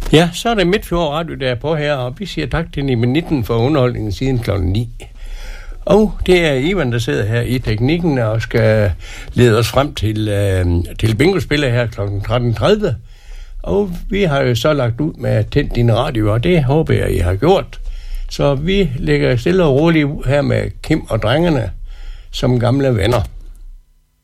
Ja, så er det Midtfjord Radio, der er på her, og vi siger tak til Nibe 19 for underholdningen siden kl. 9. Og det er Ivan, der sidder her i teknikken og skal lede os frem til bingospillet her kl. 13.30. Og vi har jo så lagt ud med at tænde din radio, og det håber jeg, I har gjort. Så vi lægger stille og roligt ud her med Kim og drengene som gamle venner.